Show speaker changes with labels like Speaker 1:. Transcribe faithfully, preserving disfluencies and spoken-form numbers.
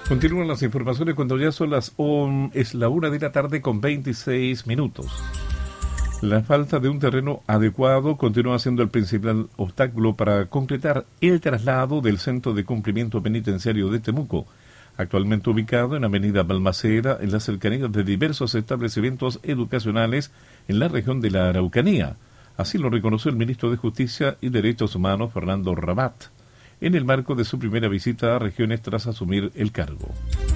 Speaker 1: Continúan las informaciones cuando ya son las um, es la una de la tarde con veintiséis minutos. La falta de un terreno adecuado continúa siendo el principal obstáculo para concretar el traslado del Centro de Cumplimiento Penitenciario de Temuco, actualmente ubicado en Avenida Balmaceda, en las cercanías de diversos establecimientos educacionales en la región de la Araucanía. Así lo reconoció el ministro de Justicia y Derechos Humanos, Fernando Rabat, en el marco de su primera visita a regiones tras asumir el cargo.